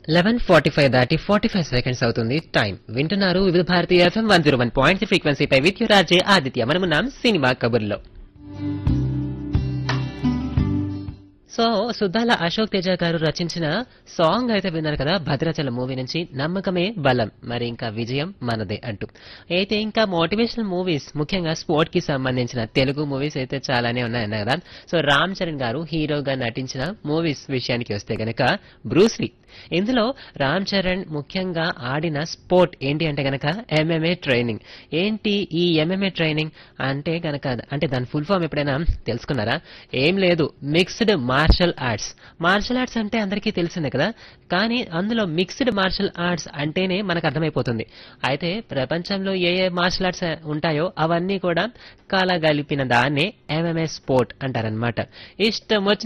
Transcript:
11:45 దాటి 45 సెకండ్స్ అవుతుంది టైం. వింటున్నారు వివిధ భారతి ఎఫ్ఎం 101.3 ఫ్రీక్వెన్సీపై విత్ యు రాజే ఆదిత్య. మనమున్నాం సినిమా కబుర్లో. సో సుద్దాల అశోక్ తేజ గారు రచించిన సాంగ్ అయితే విన్నారు కదా, భద్రాచలం మూవీ నుంచి నమ్మకమే బలం, మరి ఇంకా విజయం మనదే అంటూ. అయితే ఇంకా మోటివేషనల్ మూవీస్, ముఖ్యంగా స్పోర్ట్ కి సంబంధించిన తెలుగు మూవీస్ అయితే చాలానే ఉన్నాయన్నారు కదా. సో రామ్ చరణ్ గారు హీరోగా నటించిన మూవీస్ విషయానికి వస్తే గనక బ్రూస్లీ. ఇందులో రామ్ చరణ్ ముఖ్యంగా ఆడిన స్పోర్ట్ ఏంటి అంటే గనక ఎంఎంఏ ట్రైనింగ్. ఏంటి ఈ ఎంఎంఏ ట్రైనింగ్ అంటే గనక, అంటే దాని ఫుల్ ఫామ్ ఎప్పుడైనా తెలుసుకున్నారా? ఏం లేదు, mixed martial arts. Martial arts అంటే అందరికీ తెలిసిందే కదా, కానీ అందులో మిక్స్డ్ మార్షల్ ఆర్ట్స్ అంటేనే మనకు అర్థమైపోతుంది. అయితే ప్రపంచంలో ఏ ఏ మార్షల్ ఆర్ట్స్ ఉంటాయో అవన్నీ కూడా కలగలిపిన దాన్నే ఎంఎంఏ స్పోర్ట్ అంటారనమాట. ఇష్టం